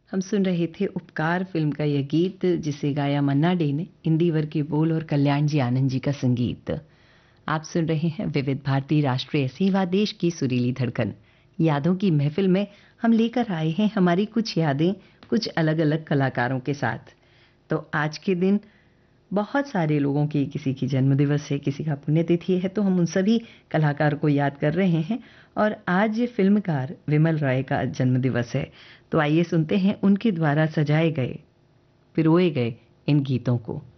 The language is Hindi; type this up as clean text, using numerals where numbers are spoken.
हम सुन रहे थे उपकार फिल्म का यह गीत जिसे गाया मन्ना डे ने, इंदिवर के बोल और कल्याण जी आनंद जी का संगीत। आप सुन रहे हैं विविध भारती राष्ट्रीय सेवा देश की सुरीली धड़कन। यादों की महफिल में हम लेकर आए हैं हमारी कुछ यादें कुछ अलग अलग कलाकारों के साथ। तो आज के दिन बहुत सारे लोगों की, किसी की जन्मदिवस है, किसी का पुण्यतिथि है, तो हम उन सभी कलाकार को याद कर रहे हैं। और आज फिल्मकार विमल रॉय का जन्मदिवस है। तो आइए सुनते हैं उनके द्वारा सजाए गए, पिरोए गए इन गीतों को।